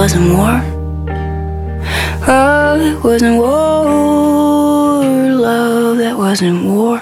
wasn't war. Love that wasn't war. Love that wasn't war.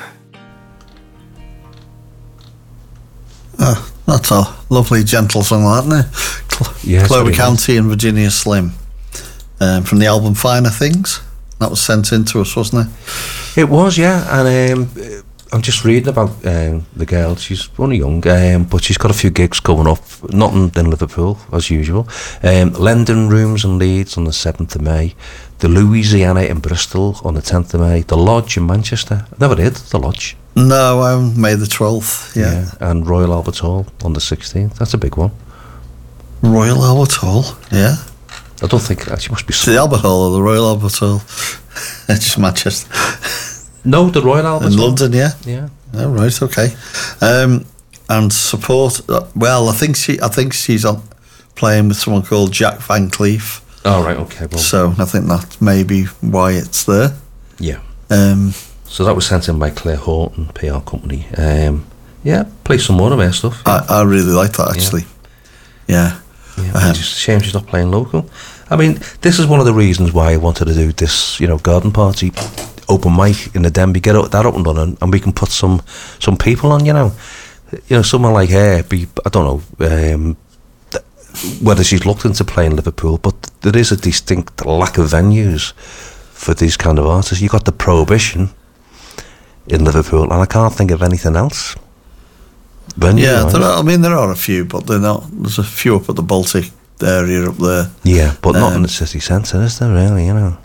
Oh, that's a lovely, gentle song, isn't it? Yeah, Chloe County and Virginia Slim. From the album Finer Things. That was sent in to us, wasn't it? It was, yeah. And I'm just reading about the girl. She's only young, but she's got a few gigs coming up. Nothing in Liverpool, as usual. Lending Rooms in Leeds on the 7th of May. The Louisiana in Bristol on the 10th of May. The Lodge in Manchester. I never did, the Lodge. No, May the 12th, yeah. And Royal Albert Hall on the 16th. That's a big one. Royal Albert Hall, yeah. I don't think she must be. It's the Albert Hall or the Royal Albert Hall? It's just Manchester. No, the Royal Albert in Hall. London, yeah. Yeah. Oh, right, okay. And support. Well, I think she's on playing with someone called Jack Van Cleef. Oh, right, okay. Well, so I think that's maybe why it's there. Yeah. So that was sent in by Claire Horton, PR company. Yeah, play some more of her stuff. Yeah. I really like that, actually. Yeah. It's just a shame she's not playing local. I mean, this is one of the reasons why I wanted to do this, garden party, open mic in the Denby, get that up and running, and we can put some people on, someone like her, I don't know whether she's looked into playing Liverpool, but there is a distinct lack of venues for these kind of artists. You got the Prohibition in Liverpool, and I can't think of anything else. Yeah, there are a few, but they're not. There's a few up at the Baltic area up there. Yeah, but not in the city centre, is there really? No.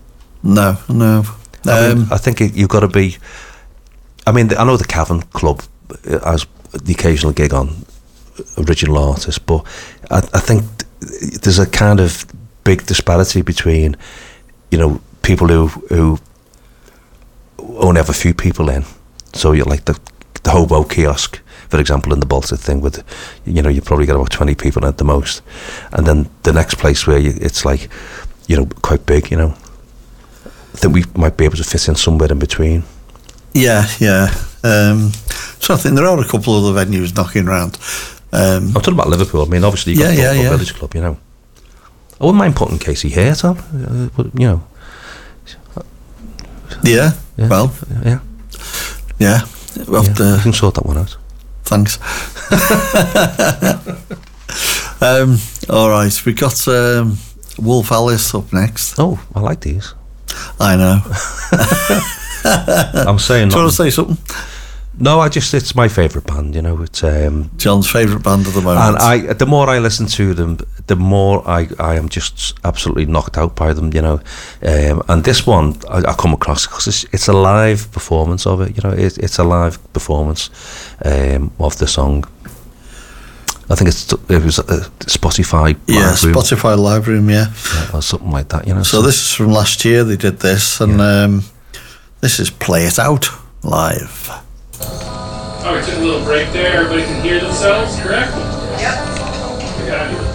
I think you've got to be. I mean, I know the Cavern Club has the occasional gig on original artists, but I think there's a kind of big disparity between, people who only have a few people in. So you're like the Hobo Kiosk, for example, in the Baltic thing, with you probably get about 20 people at the most, and then the next place where it's like quite big. I think we might be able to fit in somewhere in between. Yeah. So I think there are a couple of other venues knocking around. I'm talking about Liverpool. I mean, obviously you've got the Village Club. I wouldn't mind putting Casey Hairt on. Yeah. Well. Yeah. Yeah. We'll have to, you can sort that one out. Thanks. All right, we got Wolf Alice up next. Oh, I like these. I know. I'm saying. Do you want to say something? No, it's my favourite band. It's John's favourite band at the moment. And the more I listen to them, the more I am just absolutely knocked out by them. And this one I come across because it's a live performance of it. It's a live performance of the song. I think it was a Spotify. Live Room. Spotify Live Room, yeah, or something like that. So this is from last year. They did this, and this is Play It Out live. Oh, we took a little break there. Everybody can hear themselves, correct? Yep. We got it.